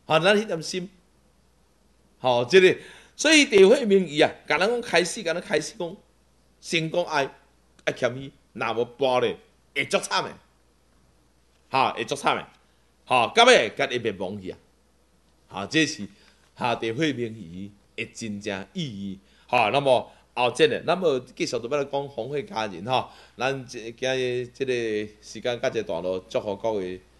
咱迄点心，即个，所以地火明义啊，甲咱讲开始讲成功爱谦虚，若无跋咧会足惨诶，会足惨诶，到尾甲会灭亡去啊，这是地火明义诶真正意义，那么后节呢，咱要继续就要来讲烽火佳人咱今日即个时间到这段落，祝福各位。